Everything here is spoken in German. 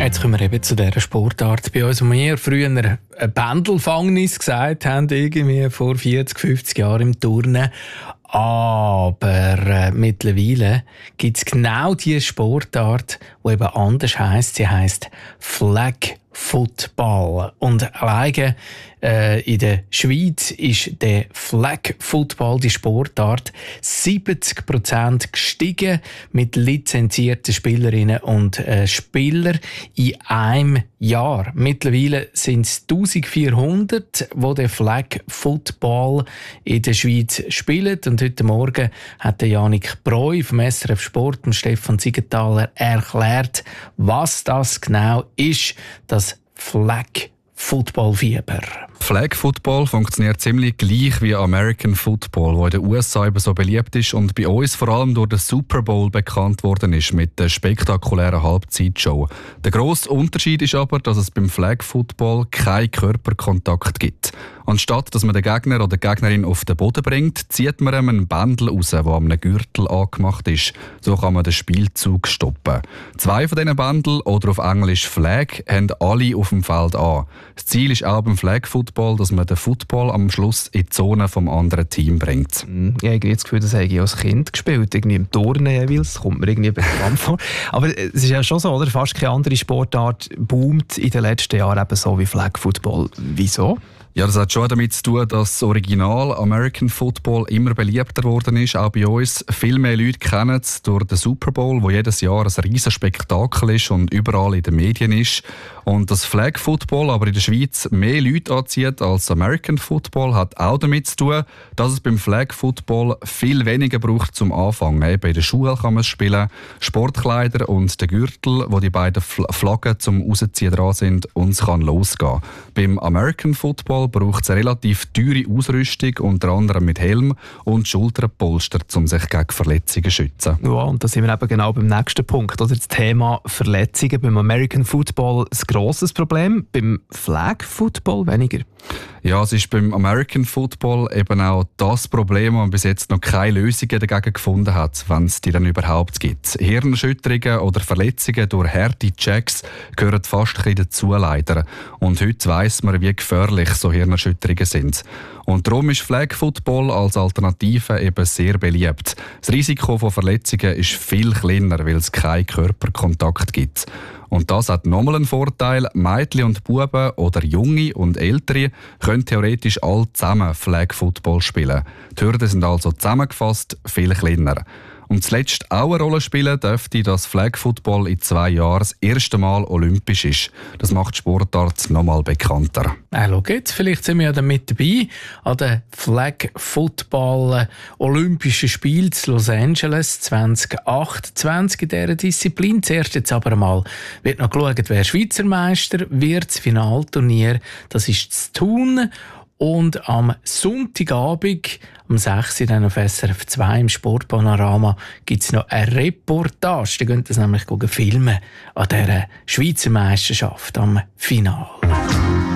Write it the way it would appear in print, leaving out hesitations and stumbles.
Jetzt kommen wir eben zu dieser Sportart bei uns, wo wir früher ein Pendelfangnis gesagt haben, irgendwie vor 40, 50 Jahren im Turnen. Aber mittlerweile gibt es genau diese Sportart, die eben anders heisst. Sie heisst Flag Football. Und alleine in der Schweiz ist der Flag Football, die Sportart, 70% gestiegen mit lizenzierten Spielerinnen und Spielern in einem Jahr. Mittlerweile sind es 1400, die den Flag Football in der Schweiz spielen. Und heute Morgen hat der Janik Breu vom SRF Sport und Stefan Siegenthaler erklärt, was das genau ist, das Flag Football-Fieber. Flag Football funktioniert ziemlich gleich wie American Football, wo in den USA eben so beliebt ist und bei uns vor allem durch den Super Bowl bekannt worden ist mit der spektakulären Halbzeitshow. Der grosse Unterschied ist aber, dass es beim Flag Football keinen Körperkontakt gibt. Anstatt dass man den Gegner oder die Gegnerin auf den Boden bringt, zieht man ihm einen Bändel raus, der an einem Gürtel angemacht ist. So kann man den Spielzug stoppen. 2 von diesen Bändeln, oder auf Englisch Flag, haben alle auf dem Feld an. Das Ziel ist auch beim Flag Football, dass man den Football am Schluss in die Zone vom anderen Team bringt. Ich habe das Gefühl, das habe ich als Kind gespielt, irgendwie im Turnen jeweils, das kommt mir irgendwie bekannt vor. Aber es ist ja schon so, oder? Fast keine andere Sportart boomt in den letzten Jahren eben so wie Flag Football. Wieso? Ja, das hat schon damit zu tun, dass das Original American Football immer beliebter geworden ist, auch bei uns. Viel mehr Leute kennen es durch den Super Bowl, wo jedes Jahr ein riesiges Spektakel ist und überall in den Medien ist. Und das Flag Football aber in der Schweiz mehr Leute anzieht als American Football, hat auch damit zu tun, dass es beim Flag Football viel weniger braucht zum Anfangen. Eben in der Schule kann man es spielen, Sportkleider und der Gürtel, wo die beiden Flaggen zum Rausziehen dran sind, und es kann losgehen. Beim American Football braucht es eine relativ teure Ausrüstung, unter anderem mit Helm und Schulterpolster, um sich gegen Verletzungen zu schützen. Ja, und da sind wir eben genau beim nächsten Punkt. Oder? Das Thema Verletzungen beim American Football ein grosses Problem, beim Flag Football weniger. Ja, es ist beim American Football eben auch das Problem, wo man bis jetzt noch keine Lösungen dagegen gefunden hat, wenn es die dann überhaupt gibt. Hirnerschütterungen oder Verletzungen durch harte Checks gehören fast ein bisschen dazu, leider. Und heute weiss man, wie gefährlich so Hirnerschütterungen sind. Und darum ist Flag Football als Alternative eben sehr beliebt. Das Risiko von Verletzungen ist viel kleiner, weil es keinen Körperkontakt gibt. Und das hat nochmal einen Vorteil. Mädchen und Buben oder Junge und Ältere können theoretisch alle zusammen Flag Football spielen. Die Hürden sind also zusammengefasst viel kleiner. Und zuletzt auch eine Rolle spielen dürfte, dass Flag Football in 2 Jahren das erste Mal olympisch ist. Das macht die Sportart noch mal bekannter. Schau jetzt, vielleicht sind wir ja dann mit dabei an den Flag Football Olympischen Spielen in Los Angeles 2028 in dieser Disziplin. Zuerst jetzt aber einmal wird noch geschaut, wer Schweizer Meister wird. Das Finalturnier, das ist zu Thun. Und am Sonntagabend, um 6 Uhr dann auf SRF 2 im Sportpanorama, gibt es noch eine Reportage. Da könnt ihr das nämlich filmen an dieser Schweizer Meisterschaft am Finale.